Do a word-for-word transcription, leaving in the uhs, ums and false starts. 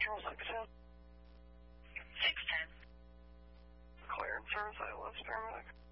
Control six ten. six ten. Clearance, service, I love paramedic.